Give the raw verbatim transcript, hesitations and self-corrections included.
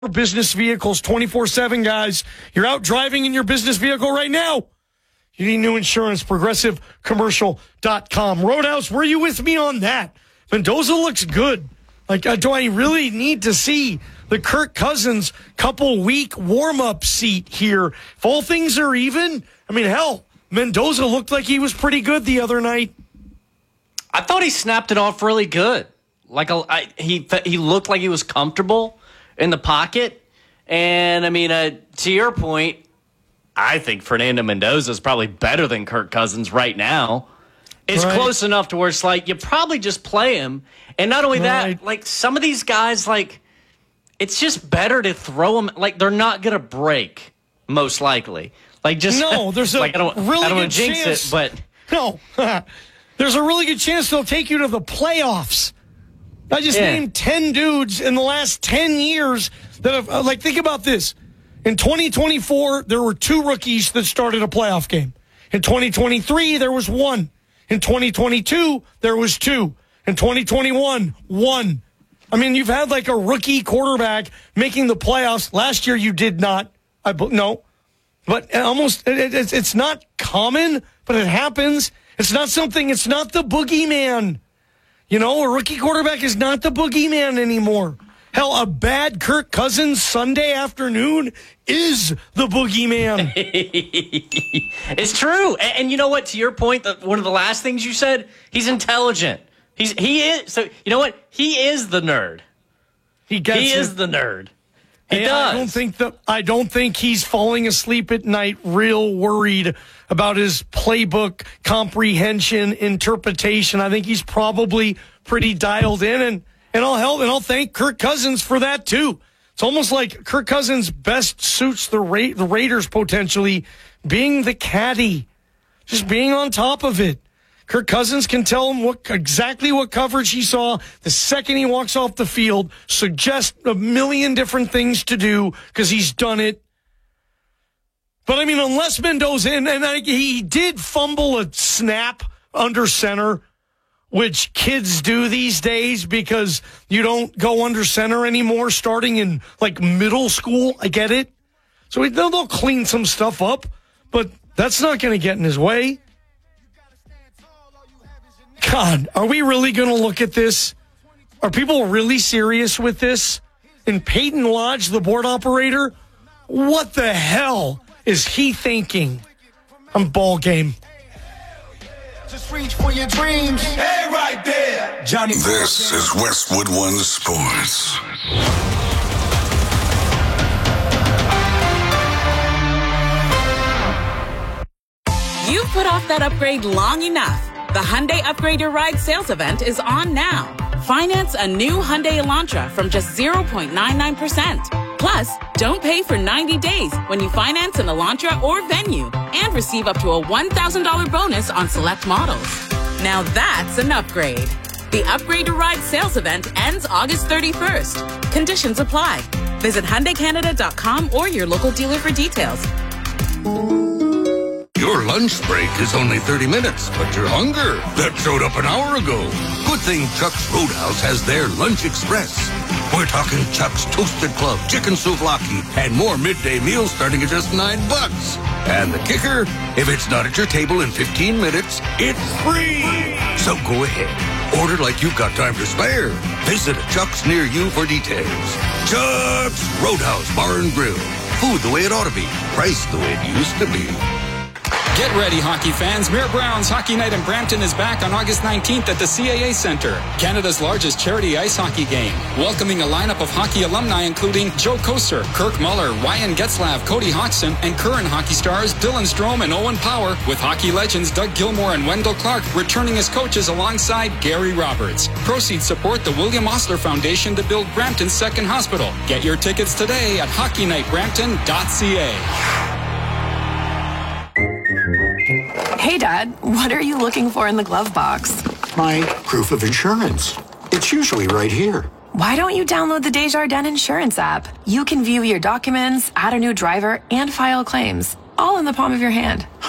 business vehicles twenty-four seven, guys. You're out driving in your business vehicle right now. You need new insurance, progressive commercial dot com. Roadhouse, were you with me on that? Mendoza looks good. Like, uh, do I really need to see the Kirk Cousins couple week warm-up seat here? If all things are even, I mean, hell, Mendoza looked like he was pretty good the other night. I thought he snapped it off really good. Like a, I, he he looked like he was comfortable in the pocket. And, I mean, uh, to your point, I think Fernando Mendoza is probably better than Kirk Cousins right now. It's right. Close enough to where it's like you probably just play him. And not only right. that, like some of these guys, like it's just better to throw them. Like they're not going to break, most likely. Like just no, there's a like, I don't, really I don't good want to jinx chance. it, but no, there's a really good chance they'll take you to the playoffs. I just yeah. named ten dudes in the last ten years that have, uh, like, think about this. In twenty twenty-four, there were two rookies that started a playoff game. In twenty twenty-three, there was one. In twenty twenty-two, there was two. In twenty twenty-one, one. I mean, you've had like a rookie quarterback making the playoffs. Last year, you did not. I no. But almost, it, it, it's not common, but it happens. It's not something, it's not the boogeyman. You know, a rookie quarterback is not the boogeyman anymore. Hell, a bad Kirk Cousins Sunday afternoon is the boogeyman. It's true. And, and you know what? To your point, the, one of the last things you said, he's intelligent. He's He is. So, you know what? He is the nerd. He gets He it. is the nerd. He and does. I don't think that I don't think he's falling asleep at night real worried about his playbook comprehension, interpretation. I think he's probably pretty dialed in, and, and I'll help and I'll thank Kirk Cousins for that too. It's almost like Kirk Cousins best suits the Ra- the Raiders potentially being the caddy, just being on top of it. Kirk Cousins can tell him what exactly what coverage he saw the second he walks off the field, suggest a million different things to do because he's done it. But, I mean, unless Mendoza, and, and I, he did fumble a snap under center, which kids do these days because you don't go under center anymore starting in, like, middle school. I get it. So they'll, they'll clean some stuff up, but that's not going to get in his way. God, are we really going to look at this? Are people really serious with this? And Peyton Lodge, the board operator, what the hell is he thinking? I'm ball game. Just reach for your dreams. Hey, right there, Johnny. This is Westwood One Sports. You've put off that upgrade long enough. The Hyundai Upgrade Your Ride sales event is on now. Finance a new Hyundai Elantra from just zero point nine nine percent. Plus, don't pay for ninety days when you finance an Elantra or Venue and receive up to a one thousand dollars bonus on select models. Now that's an upgrade. The Upgrade Your Ride sales event ends August thirty-first. Conditions apply. Visit Hyundai Canada dot com or your local dealer for details. Your lunch break is only thirty minutes, but your hunger, that showed up an hour ago. Good thing Chuck's Roadhouse has their Lunch Express. We're talking Chuck's Toasted Club, Chicken Souvlaki, and more midday meals starting at just nine bucks. And the kicker, if it's not at your table in fifteen minutes, it's free. So go ahead. Order like you've got time to spare. Visit a Chuck's near you for details. Chuck's Roadhouse Bar and Grill. Food the way it ought to be. Price the way it used to be. Get ready, hockey fans. Mayor Brown's Hockey Night in Brampton is back on August nineteenth at the C A A Centre, Canada's largest charity ice hockey game. Welcoming a lineup of hockey alumni including Joe Koser, Kirk Muller, Ryan Getzlav, Cody Hodgson, and current hockey stars Dylan Strome and Owen Power, with hockey legends Doug Gilmour and Wendell Clark returning as coaches alongside Gary Roberts. Proceeds support the William Osler Foundation to build Brampton's second hospital. Get your tickets today at hockey night brampton dot c a. Hey, Dad, what are you looking for in the glove box? My proof of insurance. It's usually right here. Why don't you download the Desjardins Insurance app? You can view your documents, add a new driver, and file claims, all in the palm of your hand.